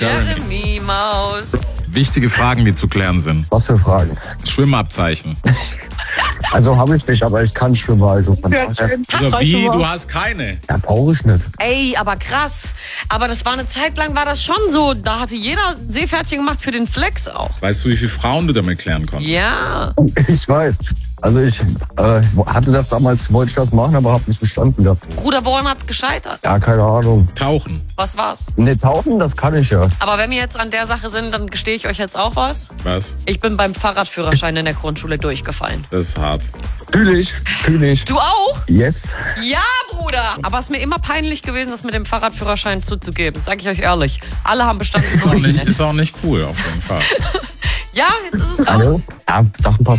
Jeremy Maus. Wichtige Fragen, die zu klären sind. Was für Fragen? Schwimmabzeichen. Also habe ich nicht, aber ich kann schwimmen. Also von daher. Also wie, du hast keine? Ja, brauche ich nicht. Ey, aber krass. Aber das war eine Zeit lang, war das schon so. Da hatte jeder Seepferdchen gemacht für den Flex auch. Weißt du, wie viele Frauen du damit klären konntest? Ja. Ich weiß. Also ich hatte das damals, wollte ich das machen, aber habe nicht bestanden gehabt. Bruder, woran hat's gescheitert? Ja, keine Ahnung. Tauchen. Was war's? Ne, tauchen, das kann ich ja. Aber wenn wir jetzt an der Sache sind, dann gestehe ich euch jetzt auch was. Was? Ich bin beim Fahrradführerschein in der Grundschule durchgefallen. Das ist hart. Fühl ich. Du auch? Yes. Ja, Bruder. Aber es ist mir immer peinlich gewesen, das mit dem Fahrradführerschein zuzugeben. Sag ich euch ehrlich. Alle haben bestanden. Ist auch nicht cool, auf jeden Fall. Ja, jetzt ist es raus. Also, ja, Sachen passieren.